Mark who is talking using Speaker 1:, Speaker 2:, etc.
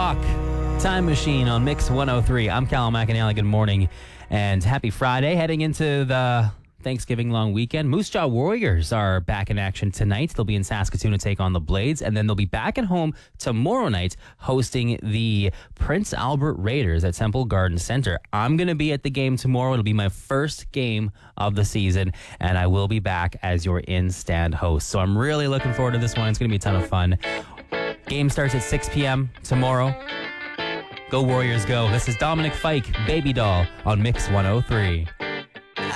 Speaker 1: o'clock. Time Machine on Mix 103. I'm Callum McAnally. Good morning and happy Friday. Heading into the Thanksgiving long weekend. Moose Jaw Warriors are back in action tonight. They'll be in Saskatoon to take on the Blades, and then they'll be back at home tomorrow night hosting the Prince Albert Raiders at Temple Garden Center. I'm going to be at the game tomorrow. It'll be my first game of the season, and I will be back as your in-stand host. So I'm really looking forward to this one. It's going to be a ton of fun. Game starts at 6 p.m. tomorrow. Go Warriors, go. This is Dominic Fike, Baby Doll on Mix 103.